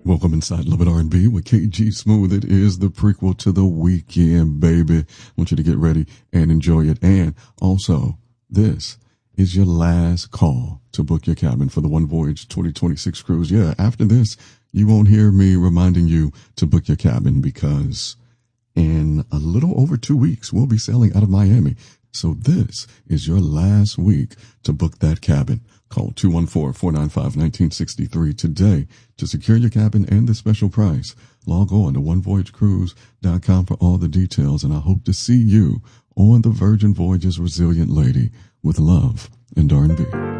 Welcome inside Love It R&B with KG Smooth. It is the prequel to The Weekend, baby. I want you to get ready and enjoy it. And also, this is your last call to book your cabin for the One Voyage 2026 cruise. Yeah, after this, you won't hear me reminding you to book your cabin because in a little over 2 weeks, we'll be sailing out of Miami. So this is your last week to book that cabin. Call 214-495-1963 today to secure your cabin and the special price. Log on to onevoyagecruise.com for all the details, and I hope to see you on the Virgin Voyages Resilient Lady with love and R&B.